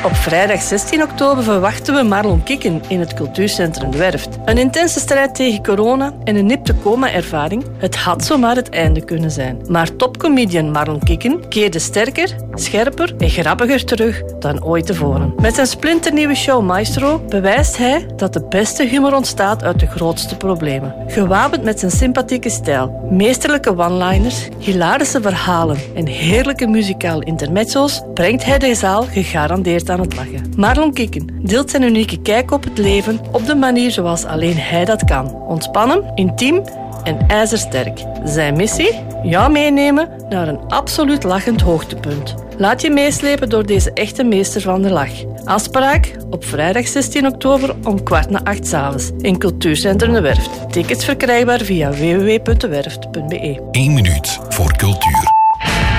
Op vrijdag 16 oktober verwachten we Marlon Kikken in het cultuurcentrum De Werft. Een intense strijd tegen corona en een nipte coma-ervaring. Het had zomaar het einde kunnen zijn. Maar topcomedian Marlon Kikken keerde sterker, scherper en grappiger terug dan ooit tevoren. Met zijn splinternieuwe show Maestro bewijst hij dat de beste humor ontstaat uit de grootste problemen. Gewapend met zijn sympathieke stijl, meesterlijke one-liners, hilarische verhalen en heerlijke muzikale intermezzo's brengt hij de zaal gegarandeerd aan het lachen. Marlon Kikken deelt zijn unieke kijk op het leven op de manier zoals alleen hij dat kan. Ontspannen, intiem en ijzersterk. Zijn missie? Jou meenemen naar een absoluut lachend hoogtepunt. Laat je meeslepen door deze echte meester van de lach. Afspraak op vrijdag 16 oktober om 7:15 s'avonds in Cultuurcentrum De Werft. Tickets verkrijgbaar via www.dewerft.be. 1 minuut voor cultuur.